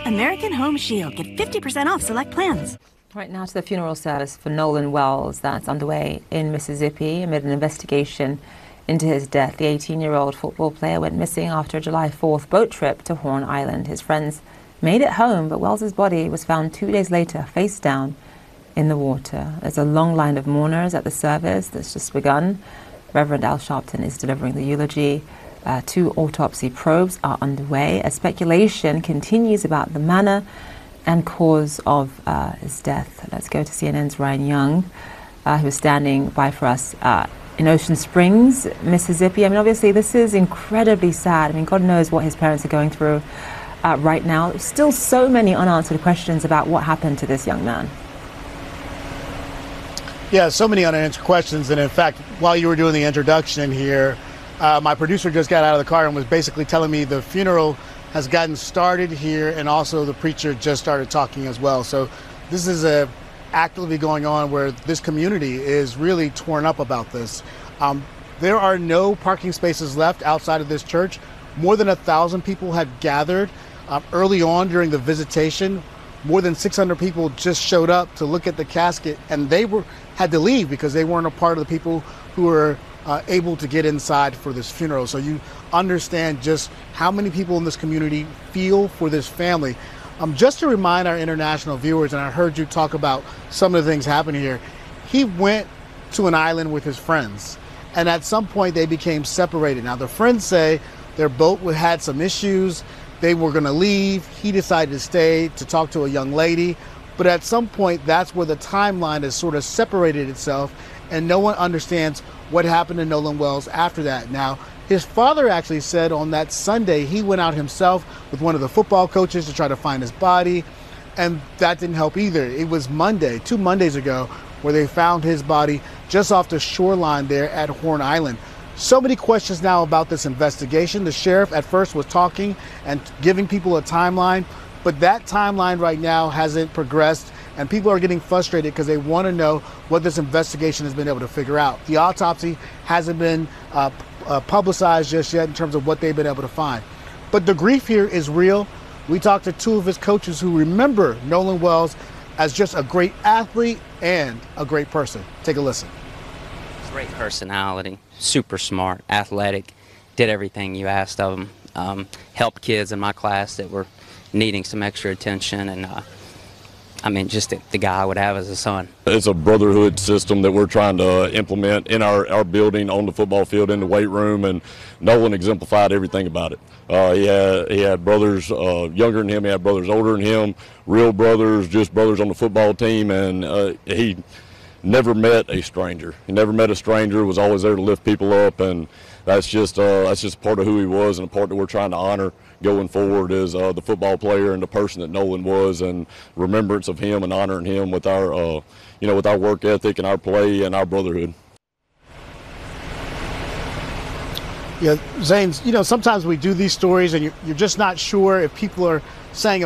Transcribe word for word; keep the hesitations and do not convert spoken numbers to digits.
American Home Shield. Get fifty percent off select plans. Right now to the funeral service for Nolan Wells that's underway in Mississippi amid an investigation into his death. The eighteen-year-old football player went missing after a July fourth boat trip to Horn Island. His friends made it home, but Wells's body was found two days later, face down in the water. There's a long line of mourners at the service that's just begun. Reverend Al Sharpton is delivering the eulogy. Uh, two autopsy probes are underway as speculation continues about the manner and cause of uh, his death. Let's go to C N N's Ryan Young, uh, who's standing by for us uh, in Ocean Springs, Mississippi. I mean, obviously, this is incredibly sad. I mean, God knows what his parents are going through uh, right now. There's still so many unanswered questions about what happened to this young man. Yeah, so many unanswered questions. And in fact, while you were doing the introduction here, uh, my producer just got out of the car and was basically telling me the funeral has gotten started here, and also the preacher just started talking as well. So this is a actively going on where this community is really torn up about this. Um, there are no parking spaces left outside of this church. More than a thousand people had gathered um, early on during the visitation. More than six hundred people just showed up to look at the casket, and they were had to leave because they weren't a part of the people who were uh, able to get inside for this funeral. So you understand just how many people in this community feel for this family. Um, just to remind our international viewers, and I heard you talk about some of the things happening here, he went to an island with his friends, and at some point they became separated. Now the friends say their boat had some issues, they were going to leave, he decided to stay to talk to a young lady, but at some point that's where the timeline has sort of separated itself, and no one understands what happened to Nolan Wells after that. Now, his father actually said on that Sunday he went out himself with one of the football coaches to try to find his body, and that didn't help either. It was Monday, two Mondays ago, where they found his body just off the shoreline there at Horn Island. So many questions now about this investigation. The sheriff at first was talking and giving people a timeline, but that timeline right now hasn't progressed, and people are getting frustrated because they want to know what this investigation has been able to figure out. The autopsy hasn't been uh, uh, publicized just yet in terms of what they've been able to find. But the grief here is real. We talked to two of his coaches who remember Nolan Wells as just a great athlete and a great person. Take a listen. Great personality, super smart, athletic, did everything you asked of him. Um, helped kids in my class that were needing some extra attention, and uh, I mean, just the, the guy I would have as a son. It's a brotherhood system that we're trying to implement in our, our building, on the football field, in the weight room, and Nolan exemplified everything about it. Uh, he had he had brothers uh, younger than him, he had brothers older than him, real brothers, just brothers on the football team, and uh, he never met a stranger. He never met a stranger, was always there to lift people up, and that's just uh, that's just part of who he was, and a part that we're trying to honor going forward is uh, the football player and the person that Nolan was, and remembrance of him and honoring him with our uh, you know, with our work ethic and our play and our brotherhood. Yeah, Zanes, you know, sometimes we do these stories and you're, you're just not sure if people are saying